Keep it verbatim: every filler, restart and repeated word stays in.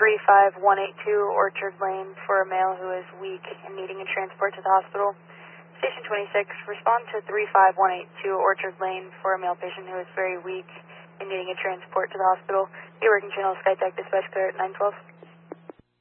three five one eight two Orchard Lane for a male who is weak and needing a transport to the hospital. Station twenty-six, respond to three five one eight two Orchard Lane for a male patient who is very weak and needing a transport to the hospital. Your working channel, SkyTech Dispatch Clear at nine twelve.